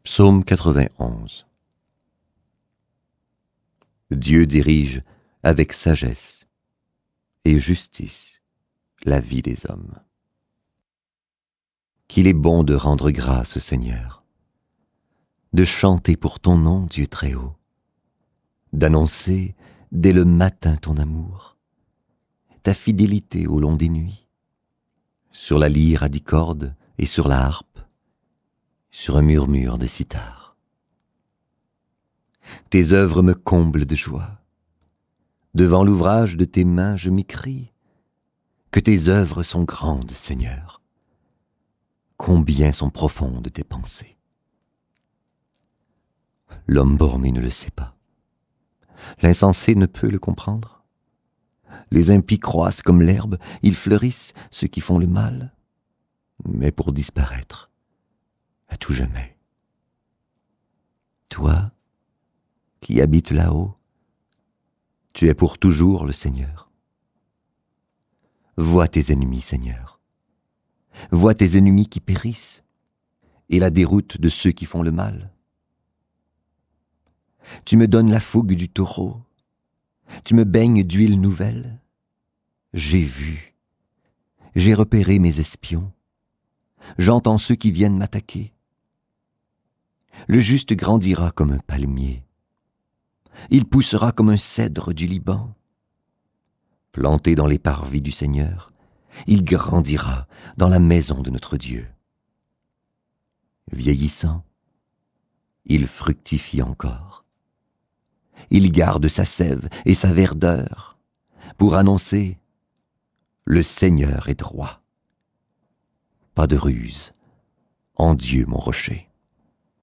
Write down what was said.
Psaume 91. Dieu dirige avec sagesse et justice la vie des hommes. Qu'il est bon de rendre grâce au Seigneur, de chanter pour ton nom, Dieu très haut, d'annoncer dès le matin ton amour, ta fidélité au long des nuits, sur la lyre à 10 cordes et sur la harpe, sur un murmure de cithare. Tes œuvres me comblent de joie. Devant l'ouvrage de tes mains, je m'écrie que tes œuvres sont grandes, Seigneur. Combien sont profondes tes pensées. L'homme borné ne le sait pas. L'insensé ne peut le comprendre. Les impies croissent comme l'herbe, ils fleurissent, ceux qui font le mal, mais pour disparaître à tout jamais. Toi, qui habites là-haut, tu es pour toujours le Seigneur. Vois tes ennemis, Seigneur. Vois tes ennemis qui périssent, et la déroute de ceux qui font le mal. Tu me donnes la fougue du taureau, tu me baignes d'huile nouvelle. J'ai vu, j'ai repéré mes espions, j'entends ceux qui viennent m'attaquer. Le juste grandira comme un palmier, il poussera comme un cèdre du Liban. Planté dans les parvis du Seigneur, il grandira dans la maison de notre Dieu. Vieillissant, il fructifie encore. Il garde sa sève et sa verdeur pour annoncer « Le Seigneur est droit ». Pas de ruse, en Dieu mon rocher.